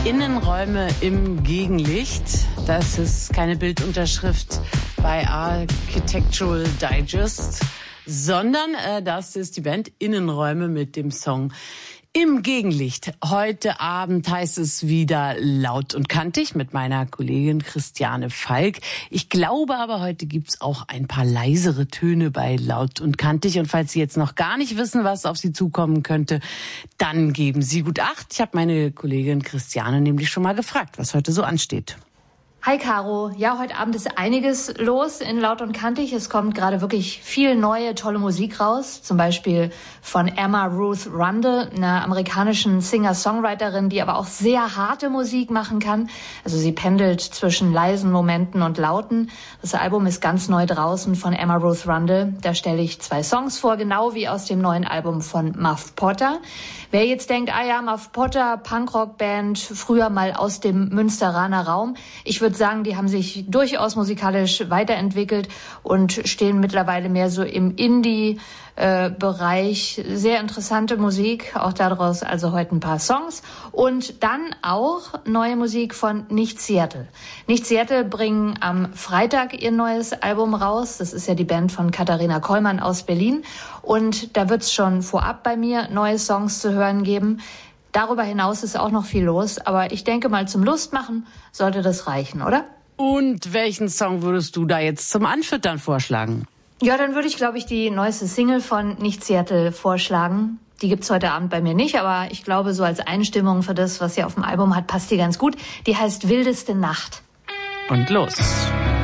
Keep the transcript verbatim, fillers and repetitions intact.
Innenräume im Gegenlicht. Das ist keine Bildunterschrift bei Architectural Digest, sondern äh, das ist die Band Innenräume mit dem Song Im Gegenlicht. Heute Abend heißt es wieder laut und kantig mit meiner Kollegin Christiane Falk. Ich glaube aber, heute gibt's auch ein paar leisere Töne bei laut und kantig. Und falls Sie jetzt noch gar nicht wissen, was auf Sie zukommen könnte, dann geben Sie gut Acht. Ich habe meine Kollegin Christiane nämlich schon mal gefragt, was heute so ansteht. Hi Caro, ja, heute Abend ist einiges los in Laut und Kantig. Es kommt gerade wirklich viel neue, tolle Musik raus. Zum Beispiel von Emma Ruth Rundle, einer amerikanischen Singer-Songwriterin, die aber auch sehr harte Musik machen kann. Also sie pendelt zwischen leisen Momenten und lauten. Das Album ist ganz neu draußen von Emma Ruth Rundle. Da stelle ich zwei Songs vor, genau wie aus dem neuen Album von Muff Potter. Wer jetzt denkt, ah ja, Muff Potter, Punkrock-Band, früher mal aus dem Münsteraner Raum. Ich würde sagen, die haben sich durchaus musikalisch weiterentwickelt und stehen mittlerweile mehr so im Indie-Bereich. Sehr interessante Musik, auch daraus also heute ein paar Songs. Und dann auch neue Musik von Nicht Seattle. Nicht Seattle bringen am Freitag ihr neues Album raus. Das ist ja die Band von Katharina Kollmann aus Berlin. Und da wird es schon vorab bei mir neue Songs zu hören geben. Darüber hinaus ist auch noch viel los, aber ich denke mal, zum Lustmachen sollte das reichen, oder? Und welchen Song würdest du da jetzt zum Anfüttern vorschlagen? Ja, dann würde ich, glaube ich, die neueste Single von Nicht Seattle vorschlagen. Die gibt's heute Abend bei mir nicht, aber ich glaube, so als Einstimmung für das, was sie auf dem Album hat, passt die ganz gut. Die heißt Wildeste Nacht. Und los.